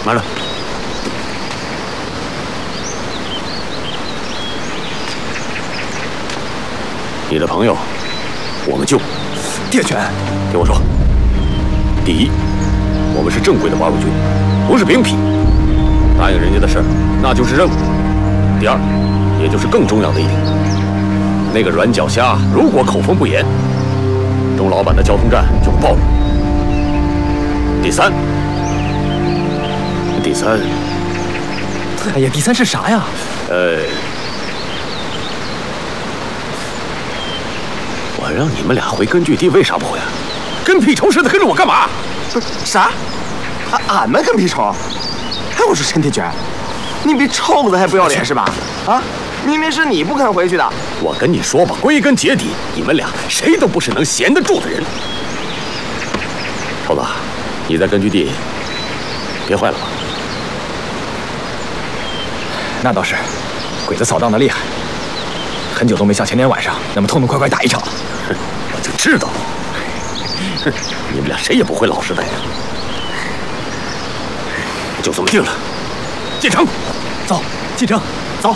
慢着。你的朋友，我们救。 铁拳， 听我说，第一，我们是正规的八路军，不是兵痞。答应人家的事儿，那就是任务。第二，也就是更重要的一点，那个软脚虾如果口风不严，钟老板的交通站就会暴露。第三， 哎呀，第三是啥呀？ 我让你们俩回根据地，为啥不回啊？跟屁虫似的跟着我干嘛？ 不是啥？俺们跟屁虫？哎，我说陈铁拳，你比臭子还不要脸是吧？啊，明明是你不肯回去的。 我跟你说吧，归根结底，你们俩谁都不是能闲得住的人。臭子，你在根据地憋坏了吧？ 那倒是，鬼子扫荡的厉害，很久都没像前天晚上那么痛痛快快打一场了。 我就知道，哼，你们俩谁也不会老实待着。就这么定了，进城， 走，进城，走。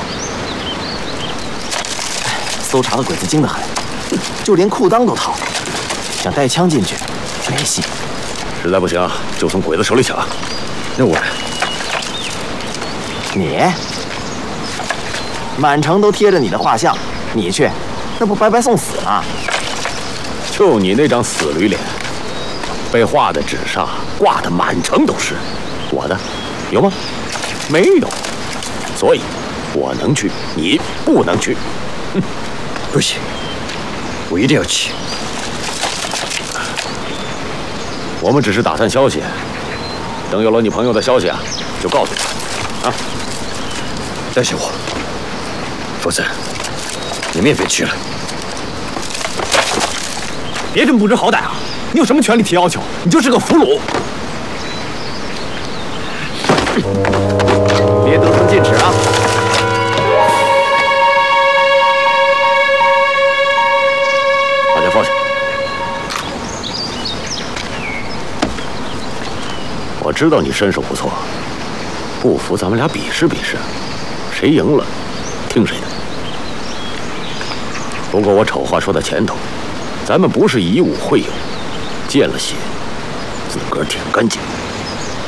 搜查的鬼子精得很，就连裤裆都掏，想带枪进去，没戏。 实在不行，就从鬼子手里抢。那我， 你，满城都贴着你的画像，你去，那不白白送死吗？ 就你那张死驴脸，被画在纸上，挂的满城都是。我的，有吗？没有。所以，我能去，你不能去。哼， 不行，我一定要去。 我们只是打探消息，等有了你朋友的消息啊，就告诉你啊。 带上我，否则你们也别去了。别这么不知好歹啊！你有什么权利提要求？你就是个俘虏。 别得寸进尺啊！ 把枪放下。我知道你身手不错，不服咱们俩比试比试，谁赢了，听谁的。不过我丑话说在前头，咱们不是以武会友，见了血，自个儿舔干净。